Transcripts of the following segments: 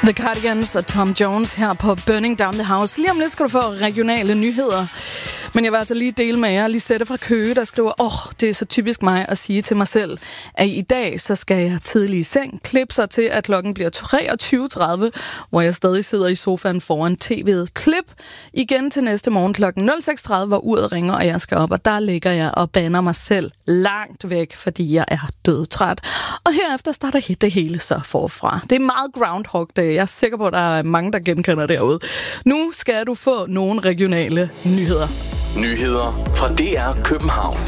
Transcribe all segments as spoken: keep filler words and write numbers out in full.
The Cardigans og Tom Jones her på Burning Down the House. Lige om lidt skal du få regionale nyheder. Men jeg vil altså lige dele med jer. Lisette fra Køge, der skriver, åh, oh, det er så typisk mig at sige til mig selv, at i dag så skal jeg tidlig i seng. Klip sig til, at klokken bliver treogtyve tredive, hvor jeg stadig sidder i sofaen foran tv'et. Klip igen til næste morgen klokken nul seks tredive, hvor uret ringer, og jeg skal op. Og der ligger jeg og bander mig selv langt væk, fordi jeg er dødtræt. Og herefter starter det hele så forfra. Det er meget Groundhog Day. Jeg er sikker på, at der er mange, der genkender derude. Nu skal du få nogle regionale nyheder. Nyheder fra D R København.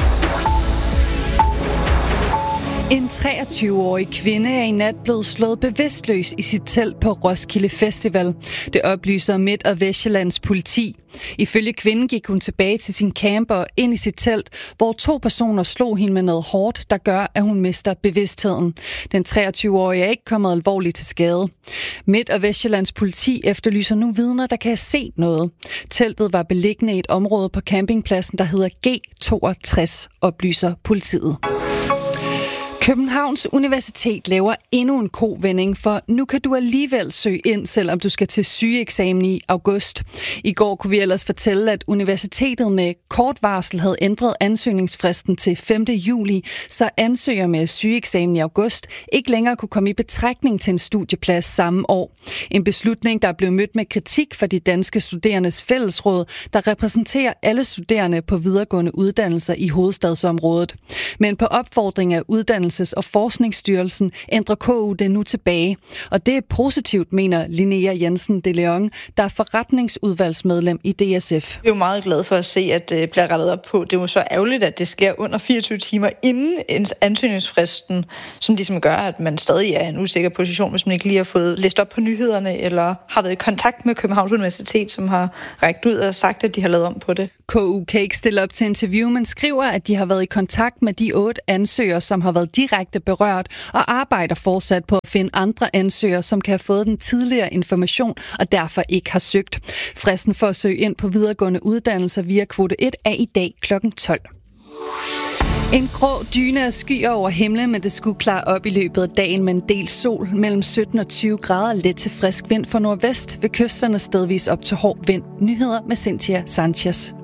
En treogtyve-årig kvinde er i nat blevet slået bevidstløs i sit telt på Roskilde Festival. Det oplyser Midt- og Vestsjællands politi. Ifølge kvinden gik hun tilbage til sin camper ind i sit telt, hvor to personer slog hende med noget hårdt, der gør, at hun mister bevidstheden. Den treogtyve-årige er ikke kommet alvorligt til skade. Midt- og Vestsjællands politi efterlyser nu vidner, der kan have set noget. Teltet var beliggende i et område på campingpladsen, der hedder G toogtres, oplyser politiet. Københavns Universitet laver endnu en kovending, for nu kan du alligevel søge ind, selvom du skal til sygeeksamen i august. I går kunne vi ellers fortælle, at universitetet med kort varsel havde ændret ansøgningsfristen til femte juli, så ansøgere med sygeeksamen i august ikke længere kunne komme i betragtning til en studieplads samme år. En beslutning, der blev mødt med kritik fra de danske studerendes fællesråd, der repræsenterer alle studerende på videregående uddannelser i hovedstadsområdet. Men på opfordring af uddannelses- og Forskningsstyrelsen ændrer K U det nu tilbage. Og det er positivt, mener Linnea Jensen de Leon, der er forretningsudvalgsmedlem i D S F. Jeg er jo meget glad for at se, at det bliver rettet op på. Det er jo så ærgerligt, at det sker under fireogtyve timer inden ansøgningsfristen, som ligesom gør, at man stadig er i en usikker position, hvis man ikke lige har fået læst op på nyhederne, eller har været i kontakt med Københavns Universitet, som har rækket ud og sagt, at de har lavet om på det. K U kan ikke stille op til interview, men skriver, at de har været i kontakt med de otte ansøgere, som har været direkte berørt, og arbejder fortsat på at finde andre ansøgere, som kan have fået den tidligere information og derfor ikke har søgt. Fristen for at søge ind på videregående uddannelser via kvote et er i dag klokken tolv. En grå dyne af skyer over himlen, men det skulle klare op i løbet af dagen med en del sol. Mellem sytten og tyve grader, let til frisk vind fra nordvest, ved kysterne stedvis op til hård vind. Nyheder med Cynthia Sanchez.